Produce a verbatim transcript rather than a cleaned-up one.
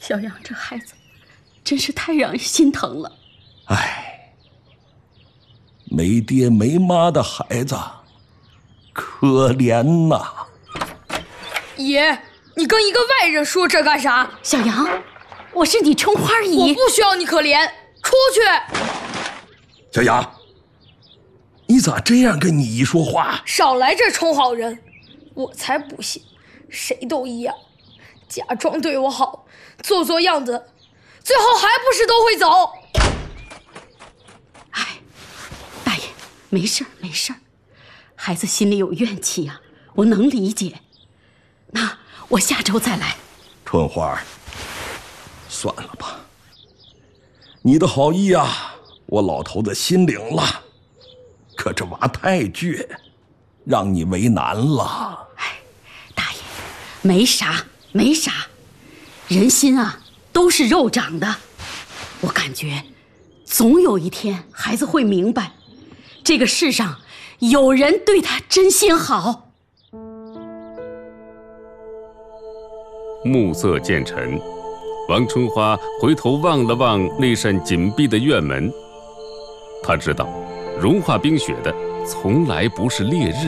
小杨这孩子真是太让人心疼了。 哎，没爹没妈的孩子，可怜呐！ 爷，你跟一个外人说这干啥？ 小杨，我是你春花姨， 我不需要你可怜，出去！ 小杨，你咋这样跟你姨说话？ 少来这充好人，我才不信，谁都一样，假装对我好，做做样子，最后还不是都会走？ 哎，大爷，没事儿没事儿，孩子心里有怨气呀、啊，我能理解。那我下周再来。 春花，算了吧，你的好意啊，我老头子心领了，可这娃太倔，让你为难了。 哎，大爷，没啥没啥，人心啊都是肉长的，我感觉总有一天孩子会明白，这个世上有人对他真心好。 暮色渐沉，王春花回头望了望那扇紧闭的院门，她知道融化冰雪的从来不是烈日，